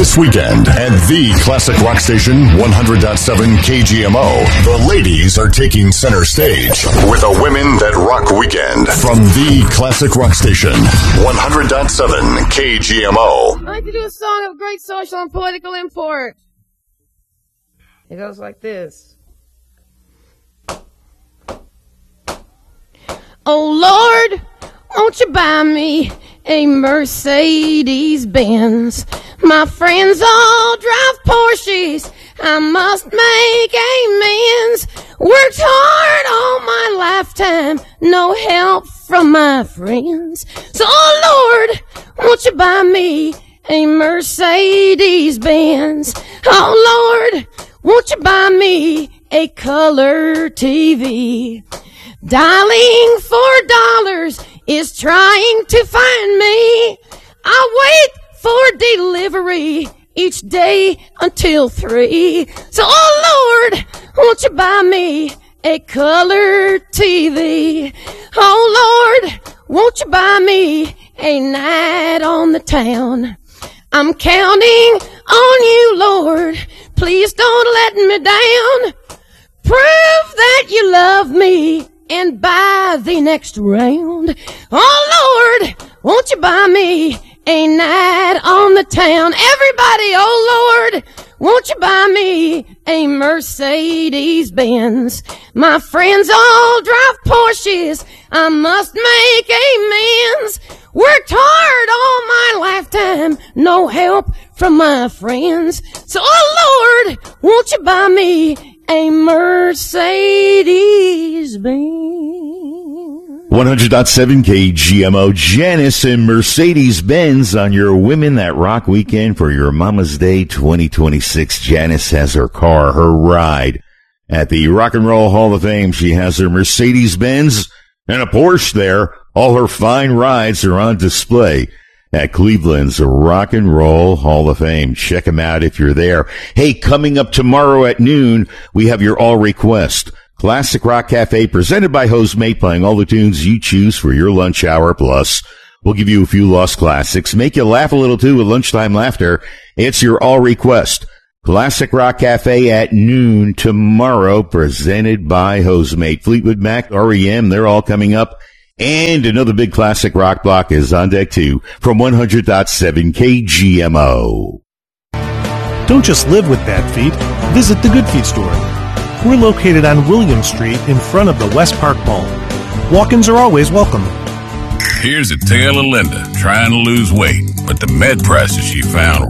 This weekend at the Classic Rock Station 100.7 KGMO, the ladies are taking center stage with a Women That Rock weekend from the Classic Rock Station 100.7 KGMO. I'd like to do a song of great social and political import. It goes like this. Oh Lord, won't you buy me a Mercedes-Benz? My friends all drive Porsches. I must make amends. Worked hard all my lifetime, no help from my friends. So, oh Lord, won't you buy me a Mercedes-Benz? Oh Lord, won't you buy me a color TV? Dialing $4 is trying to find me. I wait for delivery each day until 3. So, oh Lord, won't you buy me a color TV? Oh Lord, won't you buy me a night on the town? I'm counting on you, Lord. Please don't let me down. Prove that you love me and buy the next round. Oh Lord, won't you buy me a night on the town? Everybody, oh Lord, won't you buy me a Mercedes-Benz? My friends all drive Porsches. I must make amends. Worked hard all my lifetime, no help from my friends. So, oh Lord, won't you buy me a Mercedes-Benz? 100.7 KGMO, Janice and Mercedes-Benz on your Women That Rock weekend for your Mama's Day 2026. Janice has her car, her ride at the Rock and Roll Hall of Fame. She has her Mercedes-Benz and a Porsche there. All her fine rides are on display at Cleveland's Rock and Roll Hall of Fame. Check them out if you're there. Hey, coming up tomorrow at noon, we have your All Request Classic Rock Cafe presented by Hostmate, playing all the tunes you choose for your lunch hour. Plus, we'll give you a few lost classics, make you laugh a little too with lunchtime laughter. It's your All Request Classic Rock Cafe at noon tomorrow, presented by Hostmate. Fleetwood Mac, REM, they're all coming up. And another big classic rock block is on deck too from 100.7 KGMO. Don't just live with bad feet. Visit the Good Feet store. We're located on William Street in front of the West Park Mall. Walk-ins are always welcome. Here's a tale of Linda trying to lose weight, but the med prices she found